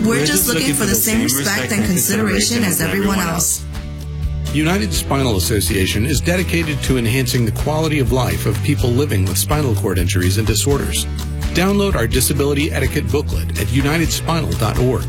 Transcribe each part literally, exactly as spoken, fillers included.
We're just looking for the same respect and consideration as everyone else. United Spinal Association is dedicated to enhancing the quality of life of people living with spinal cord injuries and disorders. Download our disability etiquette booklet at united spinal dot org.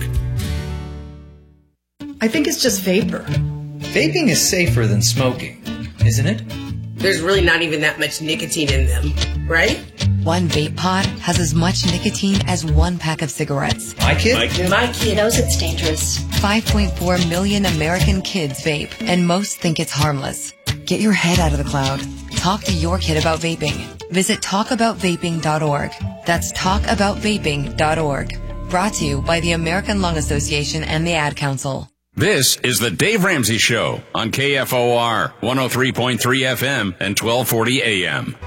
I think it's just vapor. Vaping is safer than smoking, isn't it? There's really not even that much nicotine in them, right? One vape pod has as much nicotine as one pack of cigarettes. My kid? My kid, My kid knows it's dangerous. five point four million American kids vape, and most think it's harmless. Get your head out of the cloud. Talk to your kid about vaping. Visit talk about vaping dot org. That's talk about vaping dot org. Brought to you by the American Lung Association and the Ad Council. This is the Dave Ramsey Show on K F O R, one oh three point three F M and twelve forty A M.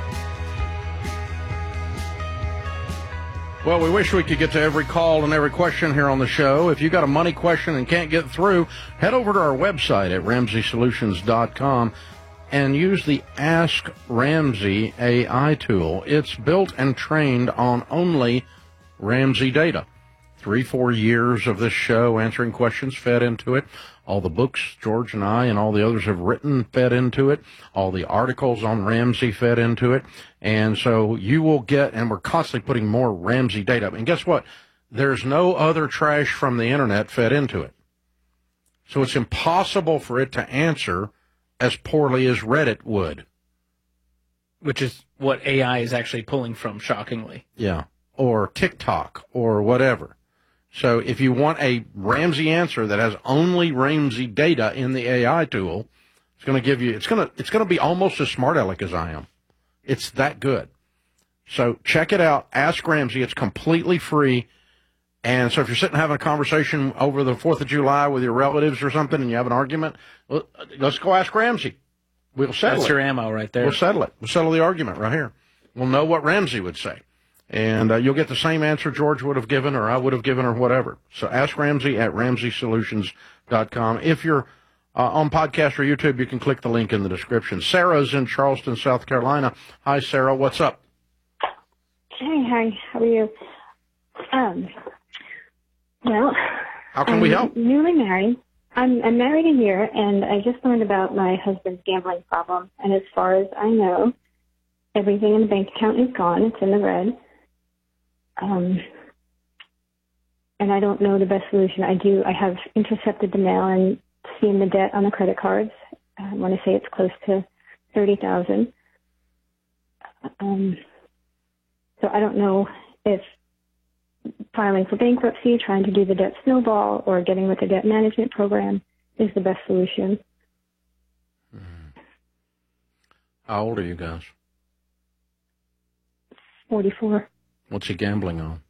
Well, we wish we could get to every call and every question here on the show. If you got a money question and can't get through, head over to our website at ramsey solutions dot com and use the Ask Ramsey A I tool. It's built and trained on only Ramsey data. Three, four years of this show answering questions fed into it. All the books George and I and all the others have written fed into it. All the articles on Ramsey fed into it. And so you will get, and we're constantly putting more Ramsey data. And guess what? There's no other trash from the internet fed into it. So it's impossible for it to answer as poorly as Reddit would. Which is what A I is actually pulling from, shockingly. Yeah. Or TikTok or whatever. So if you want a Ramsey answer that has only Ramsey data in the A I tool, it's going to give you, it's going to, it's going to be almost as smart aleck as I am. It's that good. So check it out. Ask Ramsey. It's completely free. And so if you're sitting having a conversation over the fourth of July with your relatives or something and you have an argument, well, let's go ask Ramsey. We'll settle it. That's your ammo right there. We'll settle it. We'll settle the argument right here. We'll know what Ramsey would say. And uh, you'll get the same answer George would have given or I would have given or whatever. So ask Ramsey at ramsey solutions dot com. If you're uh, on podcast or YouTube, you can click the link in the description. Sarah's in Charleston, South Carolina. Hi, Sarah. What's up? Hey, hi. How are you? Um, well, how can I'm we help? Newly married. I'm, I'm married a year, and I just learned about my husband's gambling problem. And as far as I know, everything in the bank account is gone. It's in the red. Um, and I don't know the best solution. I do. I have intercepted the mail and seen the debt on the credit cards. I want to say it's close to thirty thousand. Um, so I don't know if filing for bankruptcy, trying to do the debt snowball, or getting with the debt management program is the best solution. Mm-hmm. How old are you guys? forty-four. What's he gambling on?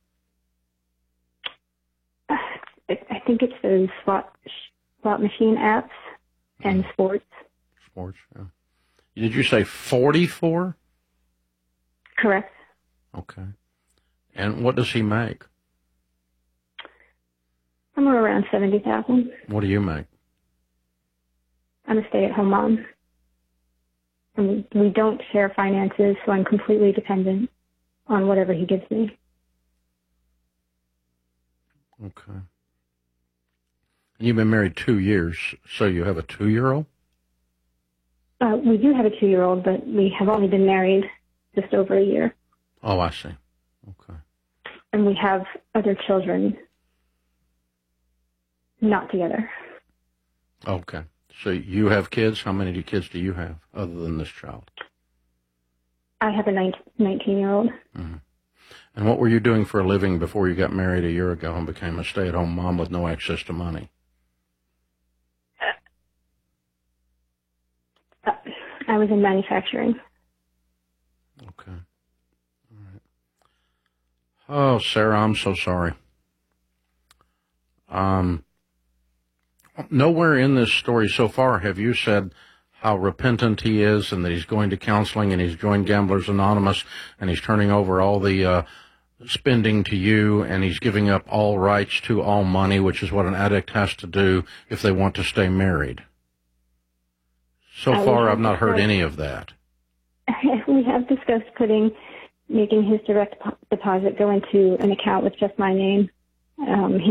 I, I think it's those slot, slot machine apps and sports. Sports, yeah. Did you say forty-four? Correct. Okay. And what does he make? Somewhere around seventy thousand. What do you make? I'm a stay-at-home mom. And we don't share finances, so I'm completely dependent on whatever he gives me. Okay. You've been married two years, so you have a two-year-old? Uh, we do have a two-year-old, but we have only been married just over a year. Oh, I see. Okay. And we have other children not together. Okay. So you have kids? How many kids do you have other than this child? I have a nineteen-year-old. Mm-hmm. And what were you doing for a living before you got married a year ago and became a stay-at-home mom with no access to money? Uh, I was in manufacturing. Okay. All right. Oh, Sarah, I'm so sorry. Um, nowhere in this story so far have you said how repentant he is and that he's going to counseling and he's joined Gamblers Anonymous and he's turning over all the uh, spending to you and he's giving up all rights to all money, which is what an addict has to do if they want to stay married. So Uh, far, I've not heard any of that. We have discussed putting, making his direct po- deposit go into an account with just my name. Um, he